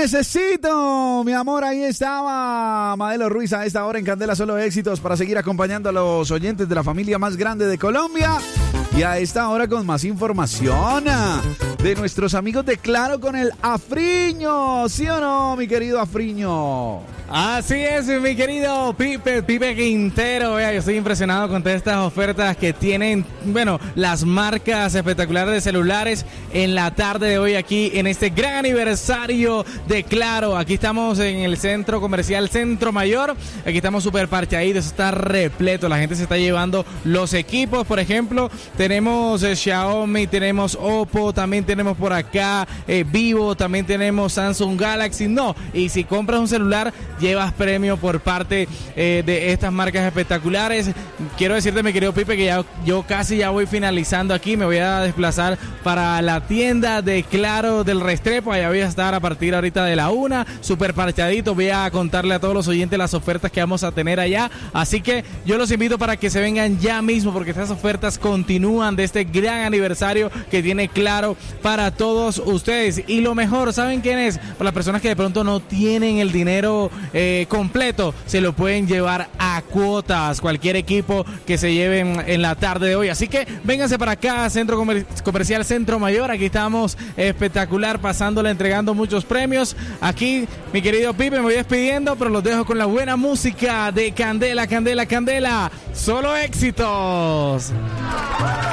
necesito, mi amor, ahí estaba Madelo Ruiz a esta hora en Candela Solo Éxitos para seguir acompañando a los oyentes de la familia más grande de Colombia. Y a esta hora con más información de nuestros amigos de Claro con el Afriño. ¿Sí o no, mi querido Afriño? Así es, mi querido Pipe Quintero. Vea, yo estoy impresionado con todas estas ofertas que tienen, bueno, las marcas espectaculares de celulares en la tarde de hoy aquí en este gran aniversario de Claro. Aquí estamos en el centro comercial Centro Mayor. Aquí estamos súper parchaditos, está repleto. La gente se está llevando los equipos, por ejemplo. Tenemos Xiaomi, tenemos Oppo, también tenemos por acá Vivo, también tenemos Samsung Galaxy. No, y si compras un celular, llevas premio por parte de estas marcas espectaculares. Quiero decirte, mi querido Pipe, que yo casi ya voy finalizando aquí. Me voy a desplazar para la tienda de Claro del Restrepo. Allá voy a estar a partir ahorita de la 1, súper parchadito. Voy a contarle a todos los oyentes las ofertas que vamos a tener allá. Así que yo los invito para que se vengan ya mismo, porque estas ofertas continúan de este gran aniversario que tiene Claro para todos ustedes. Y lo mejor, ¿saben quién es? Para las personas que de pronto no tienen el dinero completo, se lo pueden llevar a cuotas, cualquier equipo que se lleven en la tarde de hoy. Así que vénganse para acá, Centro Comercial Centro Mayor. Aquí estamos espectacular, pasándola, entregando muchos premios. Aquí, mi querido Pipe, me voy despidiendo, pero los dejo con la buena música de Candela, Candela, Candela. Solo éxitos.